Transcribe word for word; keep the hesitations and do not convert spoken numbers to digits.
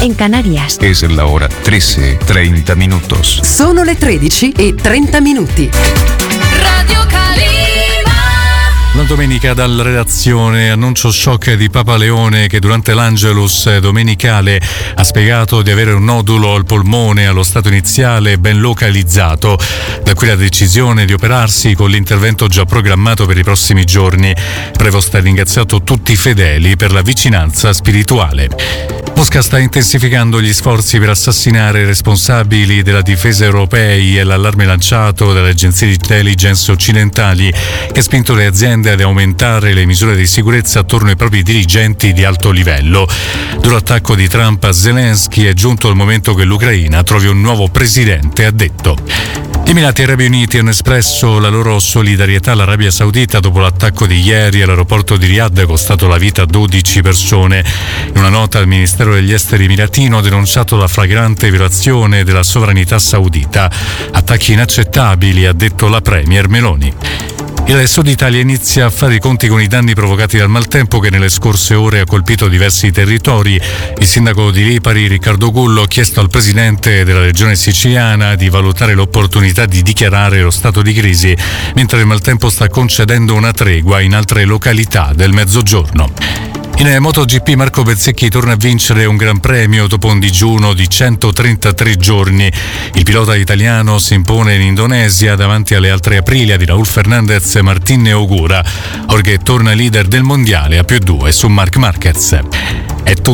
en Canarias. Es la hora trece, treinta minutos. Sono le tredici e trenta minuti. Radio Calima. Una domenica dalla redazione, annuncio shock di Papa Leone che durante l'Angelus domenicale ha spiegato di avere un nodulo al polmone allo stato iniziale ben localizzato, da qui la decisione di operarsi con l'intervento già programmato per i prossimi giorni. Prevost ha ringraziato tutti i fedeli per la vicinanza spirituale. Mosca sta intensificando gli sforzi per assassinare i responsabili della difesa europei e l'allarme lanciato dalle agenzie di intelligence occidentali che ha spinto le aziende ad aumentare le misure di sicurezza attorno ai propri dirigenti di alto livello. Dopo l'attacco di Trump a Zelensky è giunto il momento che l'Ucraina trovi un nuovo presidente, ha detto. Gli Emirati Arabi Uniti hanno espresso la loro solidarietà all'Arabia Saudita dopo l'attacco di ieri all'aeroporto di Riyadh, costato la vita a dodici persone. In una nota il Ministero degli Esteri emiratino ha denunciato la flagrante violazione della sovranità saudita. Attacchi inaccettabili, ha detto la Premier Meloni. Il Sud Italia inizia a fare i conti con i danni provocati dal maltempo che nelle scorse ore ha colpito diversi territori. Il sindaco di Lipari, Riccardo Gullo, ha chiesto al presidente della regione siciliana di valutare l'opportunità di dichiarare lo stato di crisi, mentre il maltempo sta concedendo una tregua in altre località del Mezzogiorno. In MotoGP Marco Bezzecchi torna a vincere un gran premio dopo un digiuno di centotrentatré giorni. Il pilota italiano si impone in Indonesia davanti alle altre Aprilia di Raul Fernandez e Martin Ogura. Jorge torna leader del mondiale a più due su Marc Marquez. È tutto.